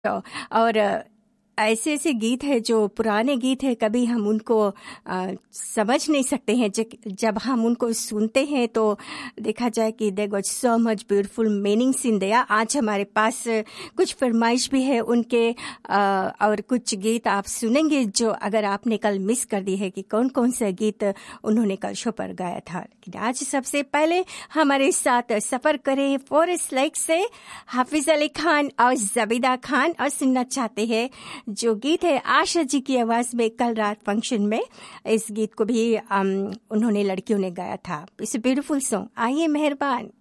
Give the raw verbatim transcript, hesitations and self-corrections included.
और ऐसे ऐसे गीत है जो पुराने गीत है, कभी हम उनको आ, समझ नहीं सकते हैं। जब हम उनको सुनते हैं तो देखा जाए कि there was so much beautiful meanings in their. आज हमारे पास कुछ फरमाइश भी है उनके, आ, और कुछ गीत आप सुनेंगे जो अगर आपने कल मिस कर दी है कि कौन कौन सा गीत उन्होंने कल शो पर गाया था। लेकिन आज सबसे पहले हमारे साथ सफर करें फॉरेस्ट लेक से हाफिज अली खान और जबीदा खान, और सुनना चाहते हैं जो गीत है आशा जी की आवाज में कल रात फंक्शन में। इस गीत को भी um, उन्होंने लड़कियों ने गाया था। It's a beautiful song. आइए मेहरबान।